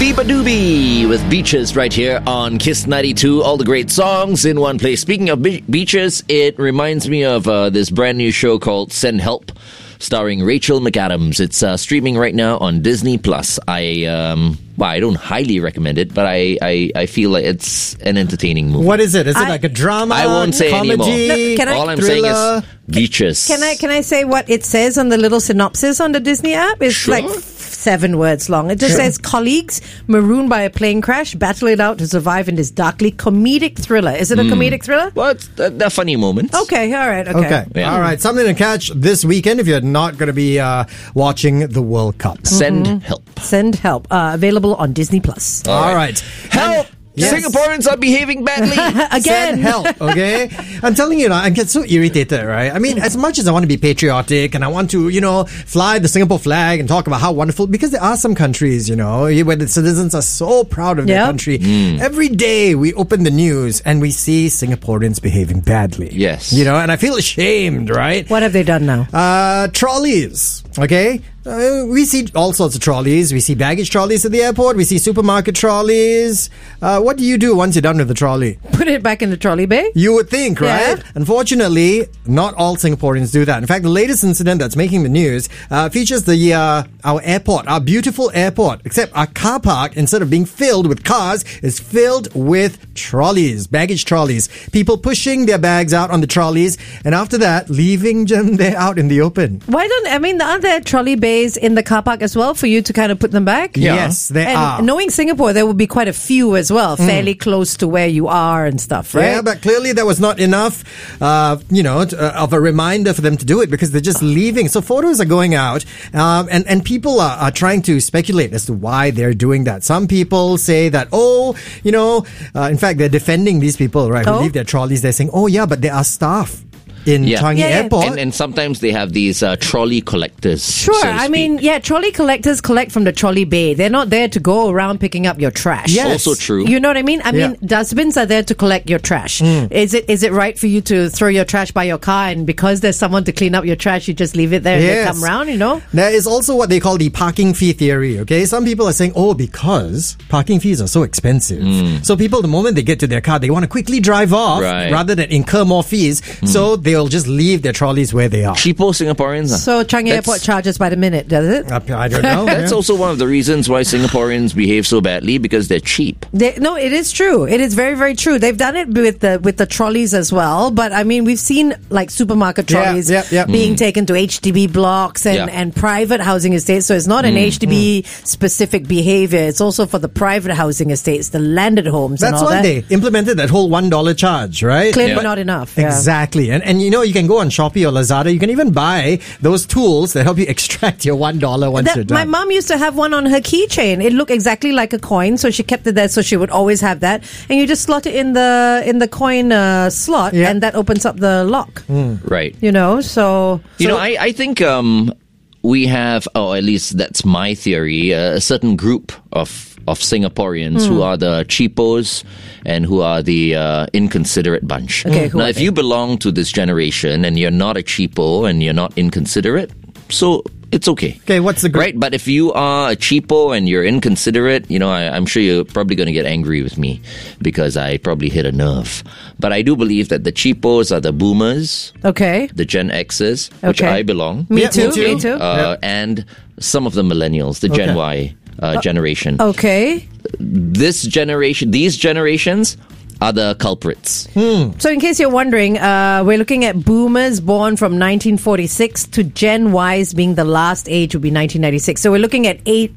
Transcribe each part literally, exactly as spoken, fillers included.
Biba Doobie with Beaches right here on Kiss ninety-two. All the great songs in one place. Speaking of be- beaches, it reminds me of uh, this brand new show called Send Help, starring Rachel McAdams. It's uh, streaming right now on Disney Plus. I um, well, I don't highly recommend it, but I, I, I feel like it's an entertaining movie. What is it? Is it I- like a drama? I won't say comedy, anymore. No, can I- All I'm thriller? saying is beaches. Can I can I say what it says on the little synopsis on the Disney app? It's Sure. like f- seven words long. It just Sure. says colleagues marooned by a plane crash battle it out to survive in this darkly comedic thriller. Is it a comedic thriller? Well, it's the, the funny moments. Okay, all right, okay. Okay. Yeah. All right. Something to catch this weekend if you're not going to be uh, watching the World Cup. Send help. Send Help. Uh, available on Disney Plus. All right. Help! Yes. Singaporeans are behaving badly. Again. Send help, okay? I'm telling you, I get so irritated, right? I mean, as much as I want to be patriotic and I want to, you know, fly the Singapore flag and talk about how wonderful, because there are some countries, you know, where the citizens are so proud of their Yep. country. Every day we open the news and we see Singaporeans behaving badly. Yes. You know, and I feel ashamed, right? What have they done now? Uh, trolleys, okay? Uh, we see all sorts of trolleys. We see baggage trolleys at the airport. We see supermarket trolleys. Uh, what do you do once you're done with the trolley? Put it back in the trolley bay? You would think, right? Yeah. Unfortunately, not all Singaporeans do that. In fact, the latest incident that's making the news uh, features the uh, our airport, our beautiful airport. Except our car park, instead of being filled with cars, is filled with trolleys, baggage trolleys. People pushing their bags out on the trolleys, and after that, leaving them there out in the open. Why don't, I mean, aren't there trolley bays in the car park as well for you to kind of put them back? Yeah. Yes, there and are. knowing Singapore, there will be quite a few as well, fairly close to where you are and stuff, right? Yeah, but clearly that was not enough, uh, you know, to, uh, of a reminder for them to do it because they're just leaving. So photos are going out, um, and and people are, are trying to speculate as to why they're doing that. Some people say that, oh, you know, uh, in fact, they're defending these people, right? Who Oh. leave their trolleys. They're saying, oh yeah, but there are staff in Yeah. Changi Yeah, yeah. Airport. And, and sometimes they have these uh, trolley collectors. Sure. so to I speak. mean, yeah, trolley collectors collect from the trolley bay. They're not there to go around picking up your trash. Yes. also true. You know what I mean? I mean, Yeah. dustbins are there to collect your trash. Mm. Is it is it right for you to throw your trash by your car and because there's someone to clean up your trash, you just leave it there and they Yes. come around, you know? There is also what they call the parking fee theory, okay? Some people are saying, oh, because parking fees are so expensive. So people, the moment they get to their car, they want to quickly drive off Right. rather than incur more fees. So they'll just leave their trolleys where they are. Cheapo Singaporeans. ah. So Changi That's- Airport charges by the minute, does it? Uh, I don't know. That's yeah. also one of the reasons why Singaporeans behave so badly, because they're cheap. They, no, it is true. It is very, very true. They've done it with the with the trolleys as well. But I mean, we've seen like supermarket Yeah, trolleys yeah, yeah. being taken to H D B blocks and, Yeah. and private housing estates. So it's not an H D B specific behavior. It's also for the private housing estates, the landed homes, and That's all why that. they implemented that whole one dollar charge, right? Clearly Yeah. not enough. Yeah. Exactly. And, and you know, you can go on Shopee or Lazada. You can even buy those tools that help you extract your one dollar once That- you're done. my mom used to have one on her keychain. It looked exactly like a coin, so she kept it there. So she would always have that, and you just slot it in the in the coin uh, slot, Yeah. and that opens up the lock. Right. You know, so You so- know, I, I think um, we have, oh, at least that's my theory, uh, a certain group of of Singaporeans who are the cheapos and who are the uh, inconsiderate bunch. Okay, who now, are if they? you belong to this generation and you're not a cheapo and you're not inconsiderate, so it's okay. Okay, what's the group? Right, but if you are a cheapo and you're inconsiderate, you know, I, I'm sure you're probably going to get angry with me because I probably hit a nerve. But I do believe that the cheapos are the boomers, okay. the Gen Xs, which Okay. I belong, Me Yeah, too. me too. Me too. uh, and some of the millennials, the Gen Okay. Y uh, generation. Okay. This generation, these generations are the culprits. So, in case you're wondering, uh, we're looking at boomers born from nineteen forty-six to Gen Ys being the last age would be nineteen ninety-six. So, we're looking at eight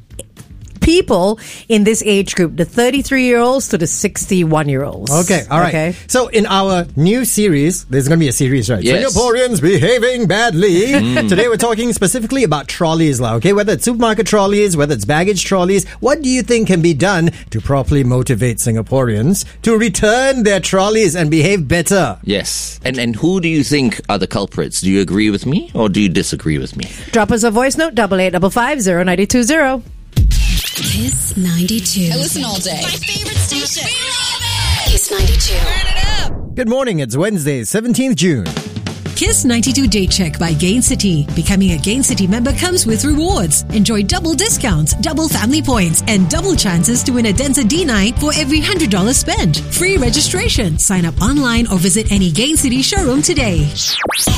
people in this age group, the thirty-three-year-olds to the sixty-one-year-olds. Okay, all right. Okay. So in our new series, there's going to be a series, right? Yes. Singaporeans behaving badly. Today we're talking specifically about trolleys, lah. Okay, whether it's supermarket trolleys, whether it's baggage trolleys, what do you think can be done to properly motivate Singaporeans to return their trolleys and behave better? Yes. And and who do you think are the culprits? Do you agree with me or do you disagree with me? Drop us a voice note, double eight double five zero ninety two zero. Kiss ninety-two. I listen all day. My favorite station. We love it. Kiss ninety-two. Turn it up. Good morning. It's Wednesday, seventeenth of June. Kiss ninety-two Date Check by Gain City. Becoming a Gain City member comes with rewards. Enjoy double discounts, double family points, and double chances to win a Denza D nine for every one hundred dollars spent. Free registration. Sign up online or visit any Gain City showroom today.